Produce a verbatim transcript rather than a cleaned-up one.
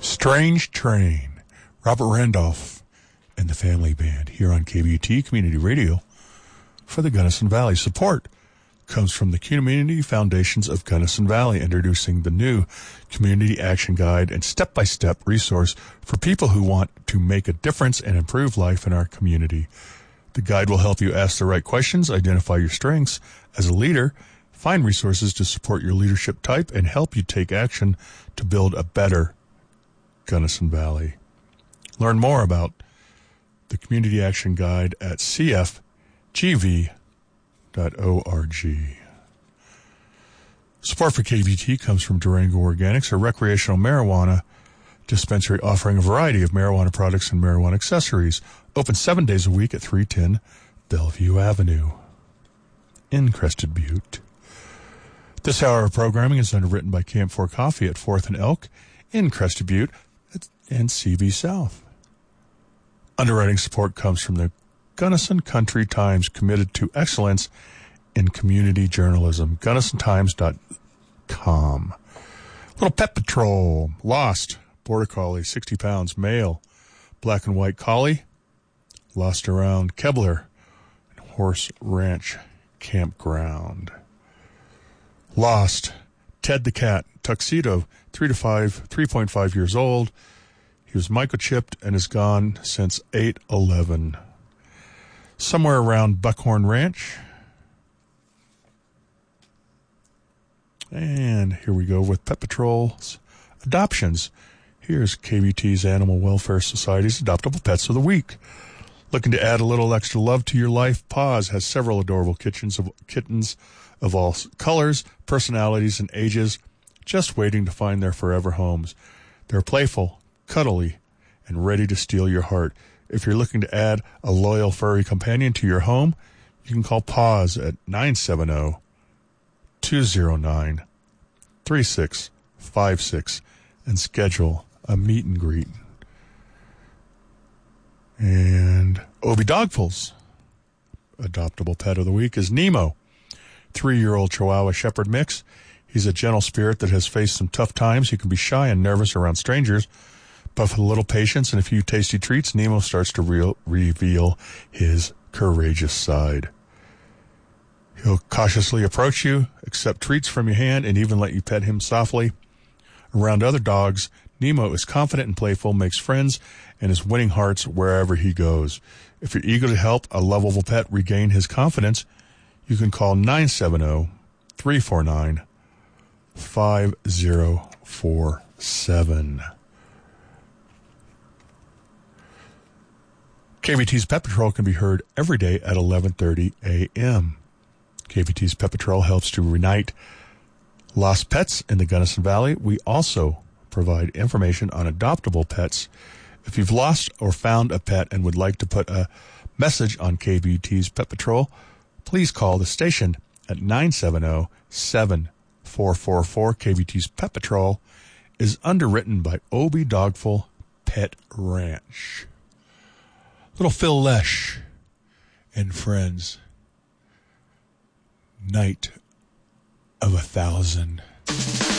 Strange Train, Robert Randolph and the Family Band here on K B U T Community Radio for the Gunnison Valley. Support comes from the Community Foundations of Gunnison Valley, introducing the new Community Action Guide and step-by-step resource for people who want to make a difference and improve life in our community. The guide will help you ask the right questions, identify your strengths as a leader, find resources to support your leadership type, and help you take action to build a better Gunnison Valley. Learn more about the Community Action Guide at c f g v dot org. Support for K B T comes from Durango Organics, a recreational marijuana dispensary offering a variety of marijuana products and marijuana accessories. Open seven days a week at three ten Bellevue Avenue in Crested Butte. This hour of programming is underwritten by Camp four Coffee at fourth and Elk in Crested Butte and C V South. Underwriting support comes from the Gunnison Country Times, committed to excellence in community journalism. Gunnison Times dot com. Little Pet Patrol. Lost. Border Collie, sixty pounds, male. Black and white collie. Lost around Kebler and Horse Ranch Campground. Lost. Ted the Cat. Tuxedo. Three to five, three point five years old. He was microchipped and is gone since eight eleven. Somewhere around Buckhorn Ranch. And here we go with Pet Patrol's adoptions. Here's K B T's Animal Welfare Society's Adoptable Pets of the Week. Looking to add a little extra love to your life? Paws has several adorable kittens of, kittens of all colors, personalities, and ages, just waiting to find their forever homes. They're playful, cuddly, and ready to steal your heart. If you're looking to add a loyal furry companion to your home, you can call Paws at nine seven zero, two zero nine, three six five six and schedule a meet and greet. And Obi Dogfuls Adoptable Pet of the Week is Nemo, three-year-old Chihuahua Shepherd mix. He's a gentle spirit that has faced some tough times. He can be shy and nervous around strangers, but with a little patience and a few tasty treats, Nemo starts to re- reveal his courageous side. He'll cautiously approach you, accept treats from your hand, and even let you pet him softly. Around other dogs, Nemo is confident and playful, makes friends, and is winning hearts wherever he goes. If you're eager to help a lovable pet regain his confidence, you can call nine seven zero, three four nine, five zero four seven. K B T's Pet Patrol can be heard every day at eleven thirty a.m. K B T's Pet Patrol helps to reunite lost pets in the Gunnison Valley. We also provide information on adoptable pets. If you've lost or found a pet and would like to put a message on K B T's Pet Patrol, please call the station at nine seven zero, seven four four four. K B T's Pet Patrol is underwritten by Obi Dogful Pet Ranch. Little Phil Lesh and friends. Night of a Thousand.